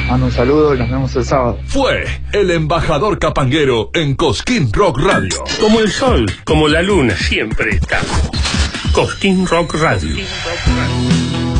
mando un saludo y nos vemos el sábado. Fue el embajador capanguero en Cosquín Rock Radio. Como el sol, como la luna, siempre estamos. Cosquín Rock Radio.